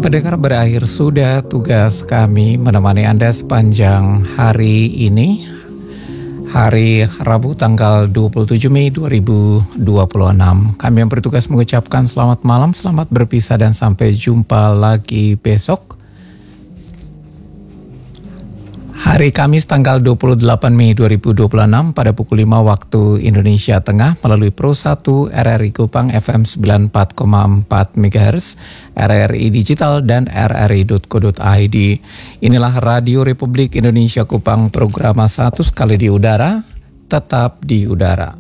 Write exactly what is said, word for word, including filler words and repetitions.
Pendengar, berakhir sudah tugas kami menemani Anda sepanjang hari ini, hari Rabu tanggal dua puluh tujuh Mei dua ribu dua puluh enam. Kami yang bertugas mengucapkan selamat malam, selamat berpisah dan sampai jumpa lagi besok. Hari Kamis tanggal dua puluh delapan Mei dua ribu dua puluh enam pada pukul lima waktu Indonesia Tengah melalui Pro satu R R I Kupang F M sembilan puluh empat koma empat megahertz, R R I Digital dan r r i dot co dot i d. Inilah Radio Republik Indonesia Kupang, program satu sekali di udara, tetap di udara.